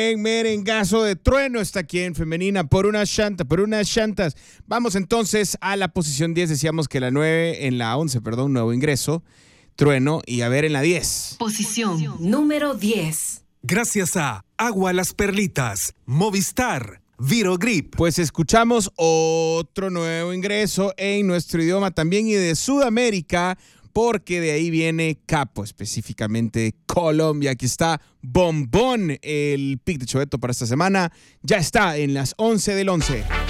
En merengazo de trueno está aquí en femenina por unas llantas. Vamos entonces a la posición 10. Decíamos que la 9, en la 11, perdón, nuevo ingreso, trueno. Y a ver en la 10. Posición número 10. Gracias a Agua Las Perlitas, Movistar, Virogrip. Pues escuchamos otro nuevo ingreso en nuestro idioma también y de Sudamérica, porque de ahí viene Capo, específicamente Colombia. Aquí está Bombón, el pick de Choveto para esta semana. Ya está en las 11 del 11.